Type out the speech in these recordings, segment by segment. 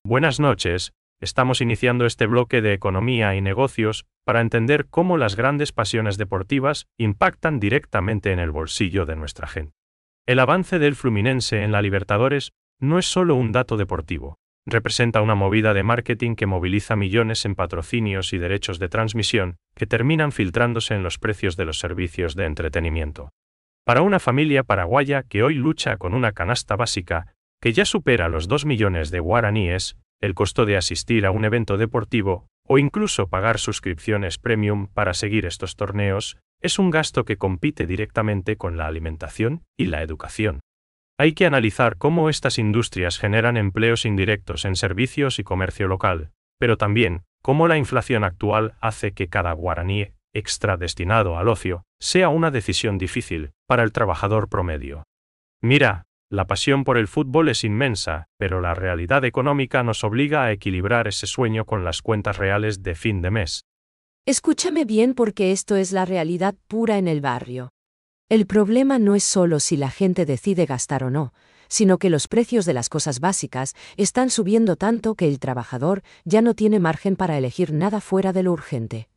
Buenas noches, estamos iniciando este bloque de economía y negocios para entender cómo las grandes pasiones deportivas impactan directamente en el bolsillo de nuestra gente. El avance del Fluminense en la Libertadores no es solo un dato deportivo, representa una movida de marketing que moviliza millones en patrocinios y derechos de transmisión que terminan filtrándose en los precios de los servicios de entretenimiento. Para una familia paraguaya que hoy lucha con una canasta básica que ya supera los 2 millones de guaraníes, el costo de asistir a un evento deportivo o incluso pagar suscripciones premium para seguir estos torneos es un gasto que compite directamente con la alimentación y la educación. Hay que analizar cómo estas industrias generan empleos indirectos en servicios y comercio local, pero también cómo la inflación actual hace que cada guaraní extra destinado al ocio sea una decisión difícil para el trabajador promedio. Mira, la pasión por el fútbol es inmensa, pero la realidad económica nos obliga a equilibrar ese sueño con las cuentas reales de fin de mes. Escúchame bien porque esto es la realidad pura en el barrio. El problema no es solo si la gente decide gastar o no, sino que los precios de las cosas básicas están subiendo tanto que el trabajador ya no tiene margen para elegir nada fuera de lo urgente.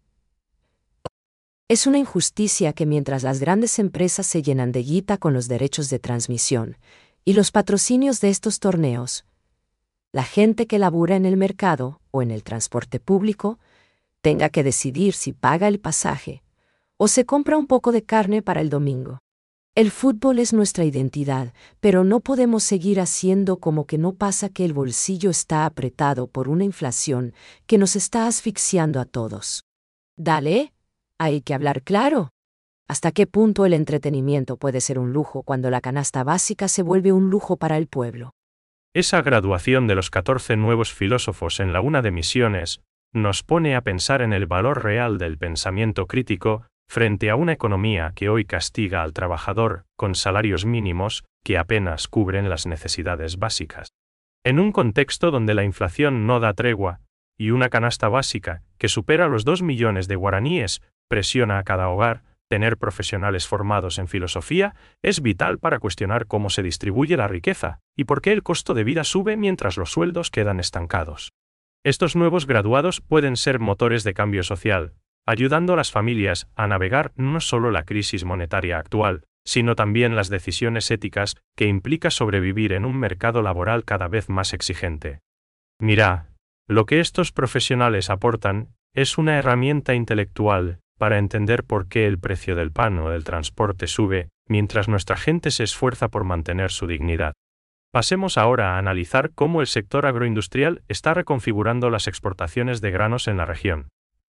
Es una injusticia que mientras las grandes empresas se llenan de guita con los derechos de transmisión y los patrocinios de estos torneos, la gente que labura en el mercado o en el transporte público tenga que decidir si paga el pasaje o se compra un poco de carne para el domingo. El fútbol es nuestra identidad, pero no podemos seguir haciendo como que no pasa, que el bolsillo está apretado por una inflación que nos está asfixiando a todos. Dale, hay que hablar claro. ¿Hasta qué punto el entretenimiento puede ser un lujo cuando la canasta básica se vuelve un lujo para el pueblo? Esa graduación de los 14 nuevos filósofos en la Una de Misiones nos pone a pensar en el valor real del pensamiento crítico frente a una economía que hoy castiga al trabajador con salarios mínimos que apenas cubren las necesidades básicas. En un contexto donde la inflación no da tregua y una canasta básica que supera los 2 millones de guaraníes presiona a cada hogar, tener profesionales formados en filosofía es vital para cuestionar cómo se distribuye la riqueza y por qué el costo de vida sube mientras los sueldos quedan estancados. Estos nuevos graduados pueden ser motores de cambio social, ayudando a las familias a navegar no solo la crisis monetaria actual, sino también las decisiones éticas que implica sobrevivir en un mercado laboral cada vez más exigente. Mira, lo que estos profesionales aportan es una herramienta intelectual para entender por qué el precio del pan o del transporte sube, mientras nuestra gente se esfuerza por mantener su dignidad. Pasemos ahora a analizar cómo el sector agroindustrial está reconfigurando las exportaciones de granos en la región.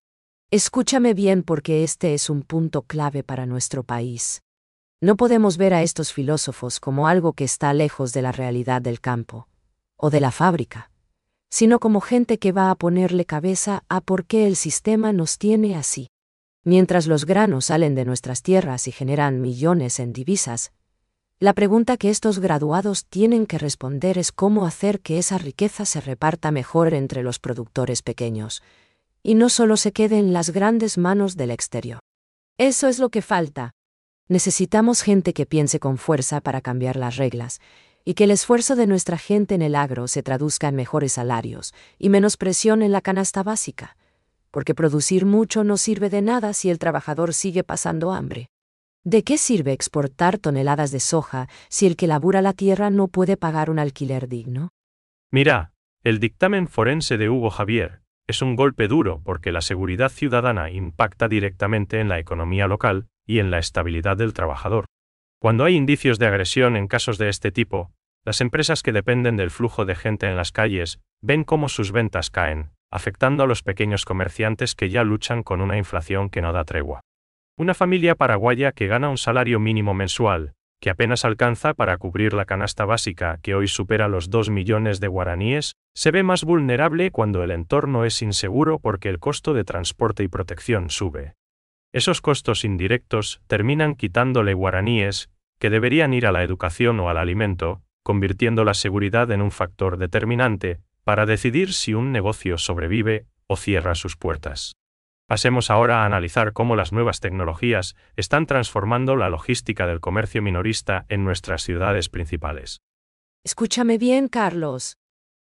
Escúchame bien porque este es un punto clave para nuestro país. No podemos ver a estos filósofos como algo que está lejos de la realidad del campo o de la fábrica, sino como gente que va a ponerle cabeza a por qué el sistema nos tiene así. Mientras los granos salen de nuestras tierras y generan millones en divisas, la pregunta que estos graduados tienen que responder es cómo hacer que esa riqueza se reparta mejor entre los productores pequeños, y no solo se quede en las grandes manos del exterior. Eso es lo que falta. Necesitamos gente que piense con fuerza para cambiar las reglas, y que el esfuerzo de nuestra gente en el agro se traduzca en mejores salarios y menos presión en la canasta básica, porque producir mucho no sirve de nada si el trabajador sigue pasando hambre. ¿De qué sirve exportar toneladas de soja si el que labura la tierra no puede pagar un alquiler digno? Mira, el dictamen forense de Hugo Javier es un golpe duro porque la seguridad ciudadana impacta directamente en la economía local y en la estabilidad del trabajador. Cuando hay indicios de agresión en casos de este tipo, las empresas que dependen del flujo de gente en las calles ven cómo sus ventas caen, afectando a los pequeños comerciantes que ya luchan con una inflación que no da tregua. Una familia paraguaya que gana un salario mínimo mensual, que apenas alcanza para cubrir la canasta básica que hoy supera los 2 millones de guaraníes, se ve más vulnerable cuando el entorno es inseguro porque el costo de transporte y protección sube. Esos costos indirectos terminan quitándole guaraníes que deberían ir a la educación o al alimento, convirtiendo la seguridad en un factor determinante para decidir si un negocio sobrevive o cierra sus puertas. Pasemos ahora a analizar cómo las nuevas tecnologías están transformando la logística del comercio minorista en nuestras ciudades principales. Escúchame bien, Carlos.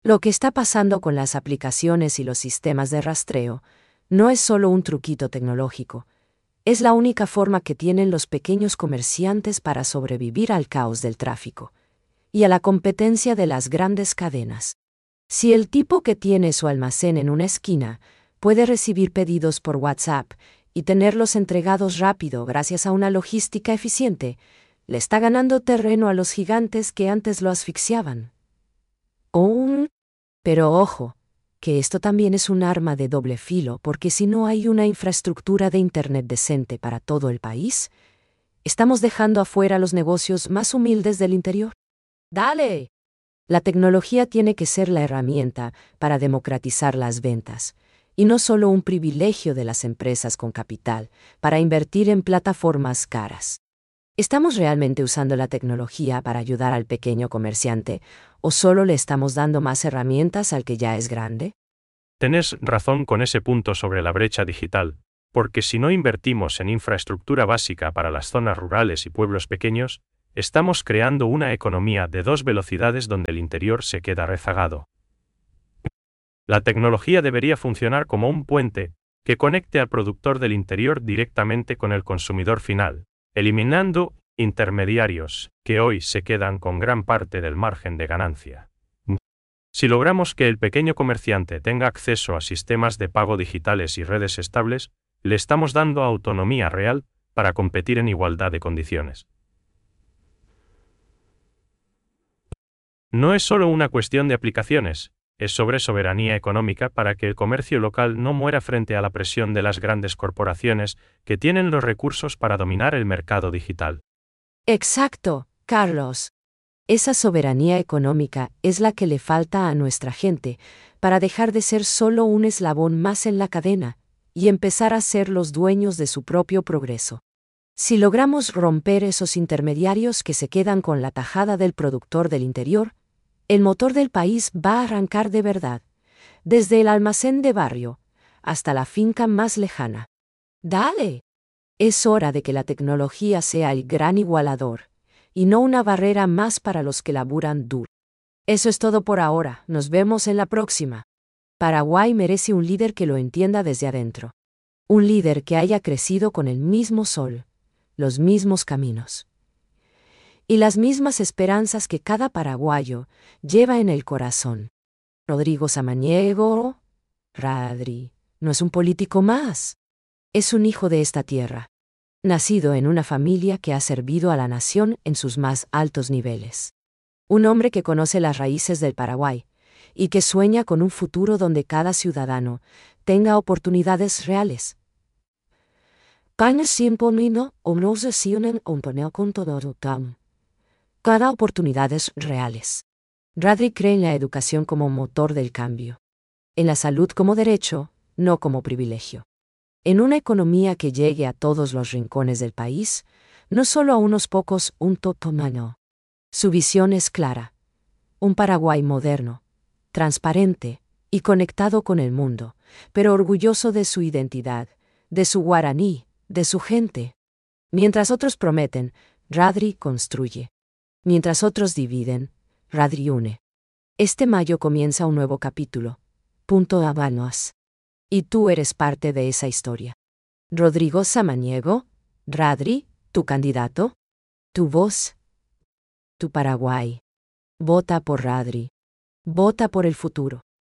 Lo que está pasando con las aplicaciones y los sistemas de rastreo no es solo un truquito tecnológico, es la única forma que tienen los pequeños comerciantes para sobrevivir al caos del tráfico y a la competencia de las grandes cadenas. Si el tipo que tiene su almacén en una esquina puede recibir pedidos por WhatsApp y tenerlos entregados rápido gracias a una logística eficiente, le está ganando terreno a los gigantes que antes lo asfixiaban. Pero ojo, que esto también es un arma de doble filo, porque si no hay una infraestructura de Internet decente para todo el país, estamos dejando afuera los negocios más humildes del interior. ¡Dale! La tecnología tiene que ser la herramienta para democratizar las ventas, y no solo un privilegio de las empresas con capital para invertir en plataformas caras. ¿Estamos realmente usando la tecnología para ayudar al pequeño comerciante o solo le estamos dando más herramientas al que ya es grande? Tenés razón con ese punto sobre la brecha digital, porque si no invertimos en infraestructura básica para las zonas rurales y pueblos pequeños, estamos creando una economía de dos velocidades donde el interior se queda rezagado. La tecnología debería funcionar como un puente que conecte al productor del interior directamente con el consumidor final, eliminando intermediarios que hoy se quedan con gran parte del margen de ganancia. Si logramos que el pequeño comerciante tenga acceso a sistemas de pago digitales y redes estables, le estamos dando autonomía real para competir en igualdad de condiciones. No es solo una cuestión de aplicaciones, es sobre soberanía económica para que el comercio local no muera frente a la presión de las grandes corporaciones que tienen los recursos para dominar el mercado digital. Exacto, Carlos. Esa soberanía económica es la que le falta a nuestra gente para dejar de ser solo un eslabón más en la cadena y empezar a ser los dueños de su propio progreso. Si logramos romper esos intermediarios que se quedan con la tajada del productor del interior, el motor del país va a arrancar de verdad, desde el almacén de barrio hasta la finca más lejana. ¡Dale! Es hora de que la tecnología sea el gran igualador, y no una barrera más para los que laburan duro. Eso es todo por ahora, nos vemos en la próxima. Paraguay merece un líder que lo entienda desde adentro. Un líder que haya crecido con el mismo sol, los mismos caminos y las mismas esperanzas que cada paraguayo lleva en el corazón. Rodrigo Samaniego, Radri, no es un político más. Es un hijo de esta tierra, nacido en una familia que ha servido a la nación en sus más altos niveles. Un hombre que conoce las raíces del Paraguay y que sueña con un futuro donde cada ciudadano tenga oportunidades reales. Cada oportunidades reales. Radri cree en la educación como motor del cambio, en la salud como derecho, no como privilegio. En una economía que llegue a todos los rincones del país, no solo a unos pocos, un totomano. Su visión es clara. Un Paraguay moderno, transparente y conectado con el mundo, pero orgulloso de su identidad, de su guaraní, de su gente. Mientras otros prometen, Radri construye. Mientras otros dividen, Radri une. Este mayo comienza un nuevo capítulo. Habanos. Y tú eres parte de esa historia. Rodrigo Samaniego, Radri, tu candidato, tu voz, tu Paraguay. Vota por Radri. Vota por el futuro.